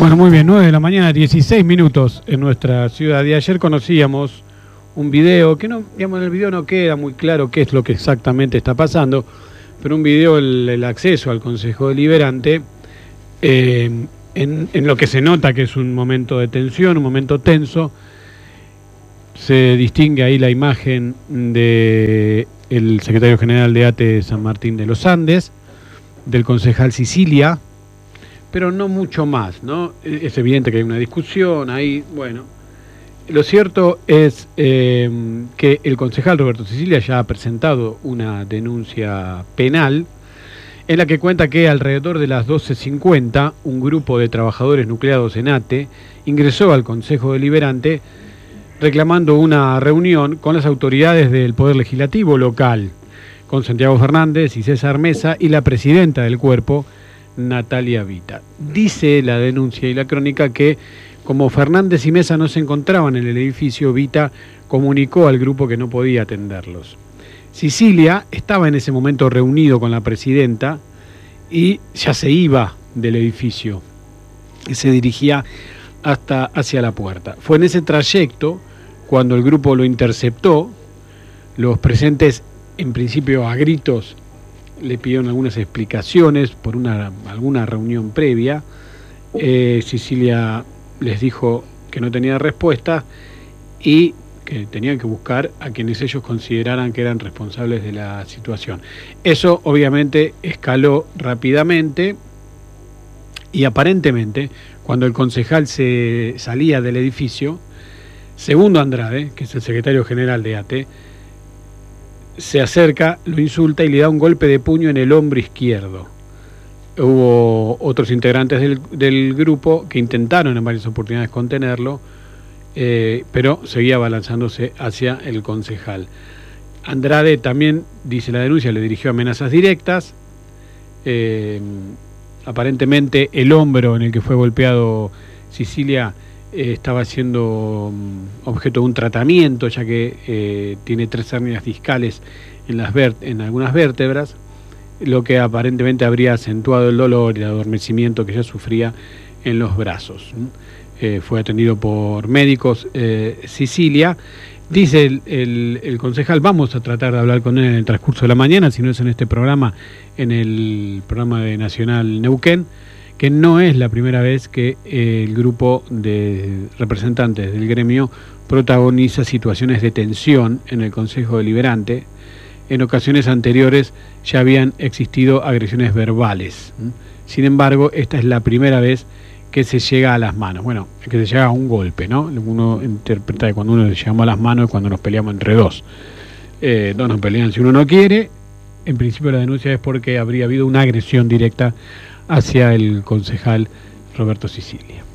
Bueno, muy bien, 9 de la mañana, 16 minutos en nuestra ciudad. Y ayer conocíamos un video que no, digamos, en el video no queda muy claro qué es lo que exactamente está pasando, pero un video, el acceso al Consejo Deliberante, en lo que se nota que es un momento de tensión, un momento tenso. Se distingue ahí la imagen de el secretario general de ATE San Martín de los Andes, del concejal Sicilia, pero no mucho más, ¿no? Es evidente que hay una discusión ahí, bueno. Lo cierto es que el concejal Roberto Sicilia ya ha presentado una denuncia penal en la que cuenta que alrededor de las 12:50 un grupo de trabajadores nucleados en ATE ingresó al Consejo Deliberante reclamando una reunión con las autoridades del Poder Legislativo local, con Santiago Fernández y César Mesa y la presidenta del cuerpo, Natalia Vita. Dice la denuncia y la crónica que como Fernández y Mesa no se encontraban en el edificio, Vita comunicó al grupo que no podía atenderlos. Sicilia estaba en ese momento reunido con la presidenta y ya se iba del edificio y se dirigía hacia la puerta. Fue en ese trayecto cuando el grupo lo interceptó. Los presentes, en principio a gritos, le pidieron algunas explicaciones por alguna reunión previa. Sicilia les dijo que no tenía respuesta y que tenían que buscar a quienes ellos consideraran que eran responsables de la situación. Eso obviamente escaló rápidamente y aparentemente cuando el concejal se salía del edificio, Segundo Andrade, que es el secretario general de ATE, se acerca, lo insulta y le da un golpe de puño en el hombro izquierdo. Hubo otros integrantes del grupo que intentaron en varias oportunidades contenerlo, pero seguía abalanzándose hacia el concejal. Andrade también, dice la denuncia, le dirigió amenazas directas. Aparentemente el hombro en el que fue golpeado Sicilia estaba siendo objeto de un tratamiento, ya que tiene 3 hernias discales en algunas vértebras, lo que aparentemente habría acentuado el dolor y el adormecimiento que ya sufría en los brazos. Fue atendido por médicos Sicilia. Dice el concejal, vamos a tratar de hablar con él en el transcurso de la mañana, si no es en este programa, en el programa de Nacional Neuquén, que no es la primera vez que el grupo de representantes del gremio protagoniza situaciones de tensión en el Consejo Deliberante. En ocasiones anteriores ya habían existido agresiones verbales. Sin embargo, esta es la primera vez que se llega a las manos. Bueno, que se llega a un golpe, ¿no? Uno interpreta que cuando uno le llegamos a las manos es cuando nos peleamos entre dos. Dos nos pelean si uno no quiere. En principio la denuncia es porque habría habido una agresión directa hacia el concejal Roberto Sicilia.